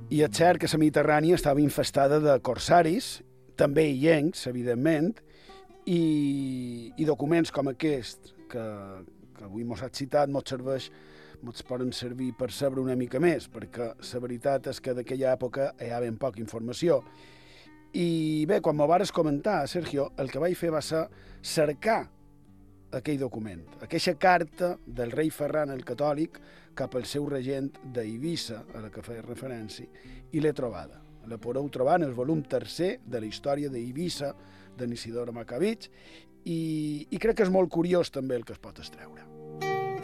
I és cert que la Mediterrània estava infestada de corsaris, també illencs, evidentment, i documents com aquest, que avui mos has citat, mos poden servir per saber una mica més, perquè la veritat és que d'aquella època hi ha ben poca informació. I bé, quan m'ho vares comentar, Sergio, el que vaig fer va ser cercar aquell document, aquesta carta del rei Ferran el Catòlic cap al seu regent d'Eivissa, a la que feia referència, i l'he trobada. La podeu trobar en el volum tercer de la història d'Eivissa, d'en Isidore Macabich, i crec que és molt curiós també el que es pot extreure.